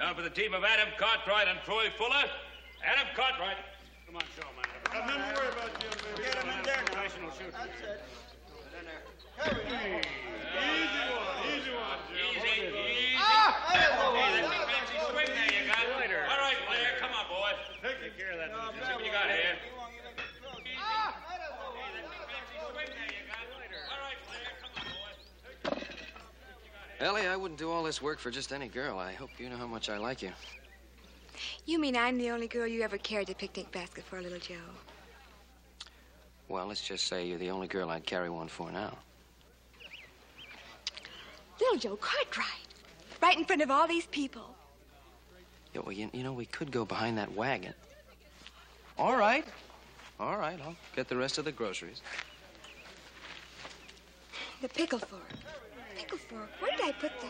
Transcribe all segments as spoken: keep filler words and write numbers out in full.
Now for the team of Adam Cartwright and Troy Fuller. Adam Cartwright. Come on, show him, man. Nothing to worry about, Jim, baby. Get him in there now. Professional shooter. That's it. In there. Hey. Easy one, easy one, Jim. Easy, easy. Ah! Hey, that big fancy swing there you got. All right, player, come on, boy. Take, Take care of that. No, see what you got here. Ah! Ellie, I wouldn't do all this work for just any girl. I hope you know how much I like you. You mean I'm the only girl you ever carried a picnic basket for, little Joe? Well, let's just say you're the only girl I'd carry one for now. Little Joe Cartwright. Right in front of all these people. Yeah, well, you, you know, we could go behind that wagon. All right. All right, I'll get the rest of the groceries. The pickle fork. Pickle fork. Where did I put the...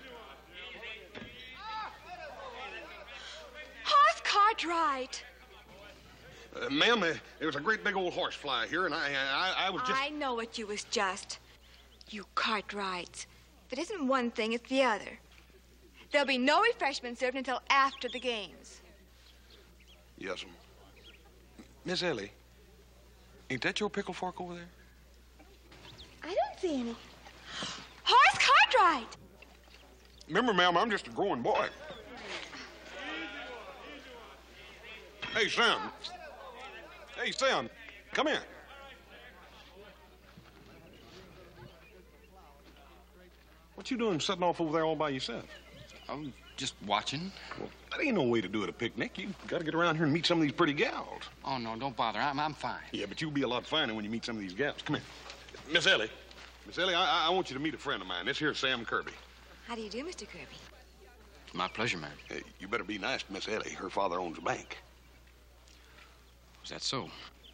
Horse Cartwright! Uh, ma'am, uh, there was a great big old horsefly here, and I, I, I was just... I know what you was just. You Cartwrights. If it isn't one thing, it's the other. There'll be no refreshment served until after the games. Yes, ma'am. Miss Ellie, ain't that your pickle fork over there? I don't see any. Horse Cartwright! Remember, ma'am, I'm just a growing boy. Hey, Sam. Hey, Sam, come here. What you doing sitting off over there all by yourself? I'm just watching. Well, that ain't no way to do it a picnic. You got to get around here and meet some of these pretty gals. Oh, no, don't bother. I'm, I'm fine. Yeah, but you'll be a lot finer when you meet some of these gals. Come here. Miss Ellie. Miss Ellie, I, I want you to meet a friend of mine. This here's Sam Kirby. How do you do, Mister Kirby? It's my pleasure, ma'am. Hey, you better be nice to Miss Ellie. Her father owns a bank. Is that so?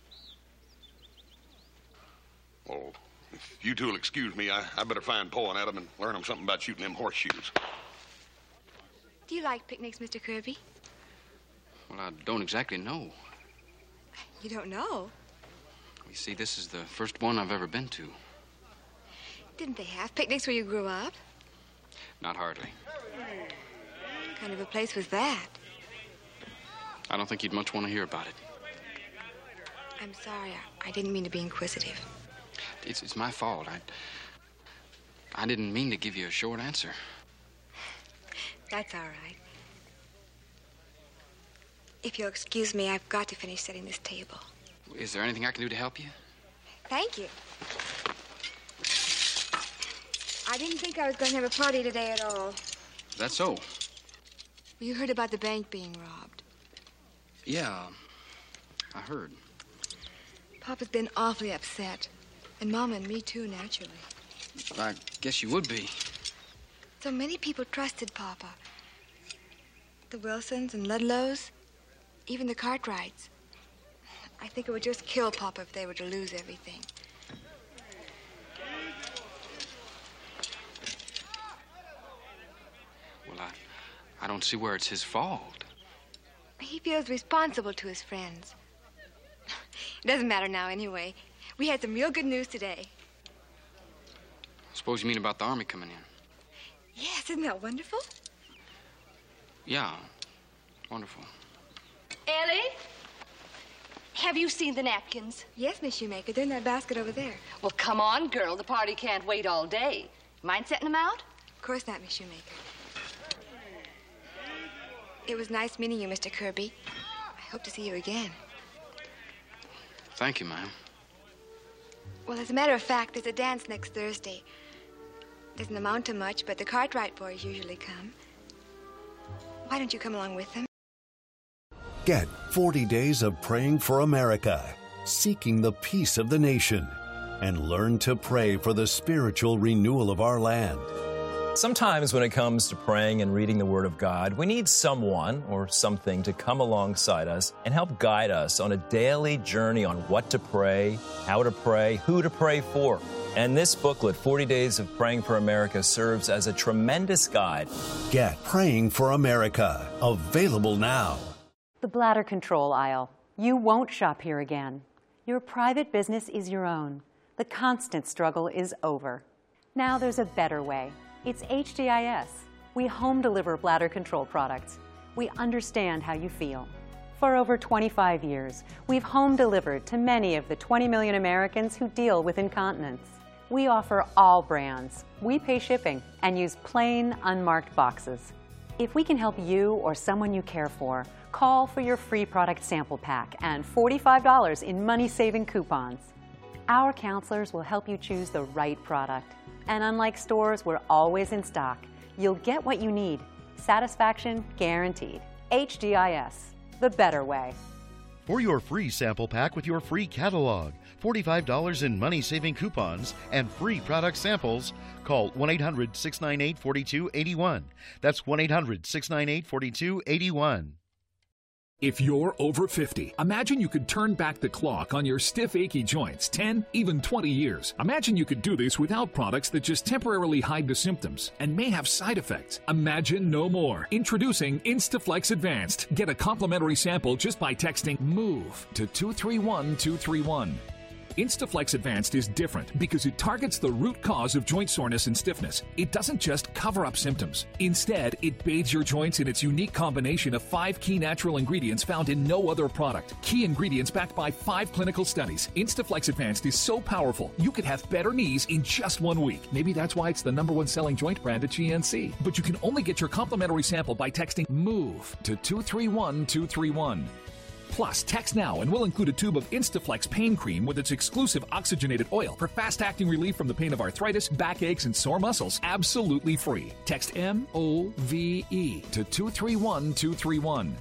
Well, if you two will excuse me, I, I better find Paul and Adam and learn them something about shooting them horseshoes. Do you like picnics, Mister Kirby? Well, I don't exactly know. You don't know? You see, this is the first one I've ever been to. Didn't they have picnics where you grew up? Not hardly. What kind of a place was that? I don't think you'd much want to hear about it. I'm sorry. I, I didn't mean to be inquisitive. It's, it's my fault. I, I didn't mean to give you a short answer. That's all right. If you'll excuse me, I've got to finish setting this table. Is there anything I can do to help you? Thank you. I didn't think I was going to have a party today at all. Is that so? You heard about the bank being robbed. Yeah, I heard. Papa's been awfully upset. And Mama and me, too, naturally. I guess you would be. So many people trusted Papa. The Wilsons and Ludlows, even the Cartwrights. I think it would just kill Papa if they were to lose everything. Well, I, I don't see where it's his fault. He feels responsible to his friends. It doesn't matter now anyway. We had some real good news today. Suppose you mean about the Army coming in? Yes, isn't that wonderful? Yeah, wonderful. Ellie, have you seen the napkins? Yes, Miss Shoemaker. They're in that basket over there. Well, come on, girl. The party can't wait all day. Mind setting them out? Of course not, Miss Shoemaker. It was nice meeting you, Mister Kirby. I hope to see you again. Thank you, ma'am. Well, as a matter of fact, there's a dance next Thursday. Doesn't amount to much, but the Cartwright boys usually come. Why don't you come along with them? Get forty days of praying for America, seeking the peace of the nation, and learn to pray for the spiritual renewal of our land. Sometimes when it comes to praying and reading the Word of God, we need someone or something to come alongside us and help guide us on a daily journey on what to pray, how to pray, who to pray for. And this booklet, forty days of Praying for America, serves as a tremendous guide. Get Praying for America, available now. The bladder control aisle. You won't shop here again. Your private business is your own. The constant struggle is over. Now there's a better way. It's H D I S. We home deliver bladder control products. We understand how you feel. For over twenty-five years, we've home delivered to many of the twenty million Americans who deal with incontinence. We offer all brands. We pay shipping and use plain, unmarked boxes. If we can help you or someone you care for, call for your free product sample pack and forty-five dollars in money-saving coupons. Our counselors will help you choose the right product. And unlike stores, we're always in stock. You'll get what you need. Satisfaction guaranteed. H D I S, the better way. For your free sample pack with your free catalog, forty-five dollars in money-saving coupons, and free product samples, call one eight hundred, six nine eight, four two eight one. That's one eight hundred, six nine eight, four two eight one. If you're over fifty, imagine you could turn back the clock on your stiff, achy joints ten, even twenty years. Imagine you could do this without products that just temporarily hide the symptoms and may have side effects. Imagine no more. Introducing Instaflex Advanced. Get a complimentary sample just by texting MOVE to two three one two three one. Instaflex Advanced is different because it targets the root cause of joint soreness and stiffness. It doesn't just cover up symptoms. Instead, it bathes your joints in its unique combination of five key natural ingredients found in no other product. Key ingredients backed by five clinical studies. Instaflex Advanced is so powerful, you could have better knees in just one week. Maybe that's why it's the number one selling joint brand at G N C. But you can only get your complimentary sample by texting MOVE to two three one two three one. Plus, text now and we'll include a tube of Instaflex pain cream with its exclusive oxygenated oil for fast-acting relief from the pain of arthritis, backaches, and sore muscles, absolutely free. Text M O V E to two three one two three one.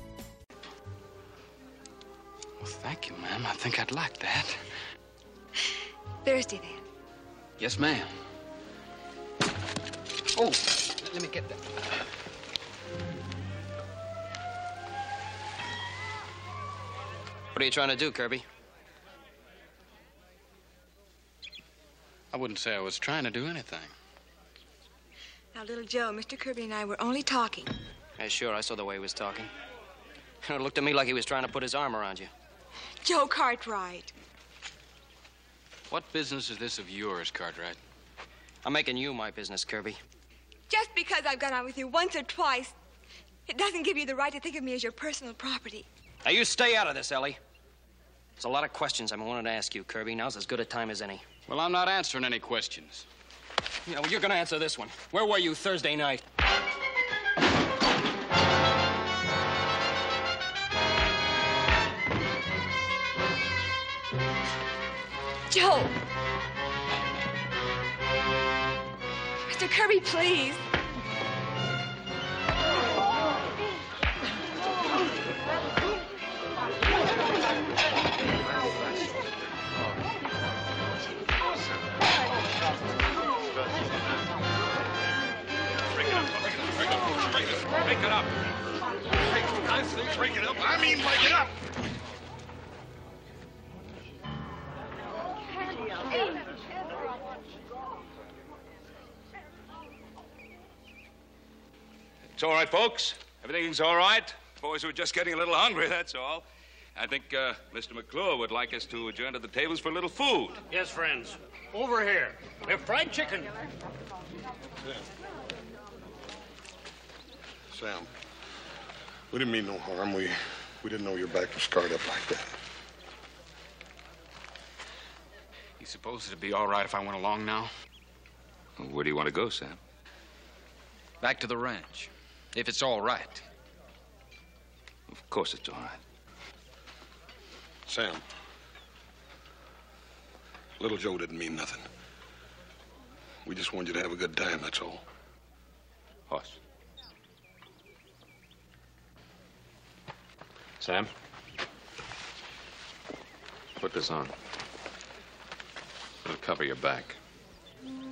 Well, thank you, ma'am. I think I'd like that. Thursday, then. Yes, ma'am. Oh, let me get that. What are you trying to do, Kirby? I wouldn't say I was trying to do anything. Now, little Joe, Mister Kirby and I were only talking. Yeah, sure, I saw the way he was talking. It looked to me like he was trying to put his arm around you. Joe Cartwright. What business is this of yours, Cartwright? I'm making you my business, Kirby. Just because I've gone out with you once or twice, it doesn't give you the right to think of me as your personal property. Now, you stay out of this, Ellie. There's a lot of questions I wanted to ask you, Kirby. Now's as good a time as any. Well, I'm not answering any questions. Yeah, well, you're going to answer this one. Where were you Thursday night? Joe! Mister Kirby, please. Break it up. I say break it up. I mean break it up. It's all right, folks. Everything's all right. The boys were just getting a little hungry, that's all. I think uh, Mister McClure would like us to adjourn to the tables for a little food. Yes, friends. Over here. We have fried chicken. Sam, we didn't mean no harm. We we didn't know your back was scarred up like that. You suppose it'd be all right if I went along now? Well, where do you want to go, Sam? Back to the ranch, if it's all right. Of course it's all right. Sam, little Joe didn't mean nothing. We just wanted you to have a good time, that's all. Hoss. Sam, put this on. It'll cover your back.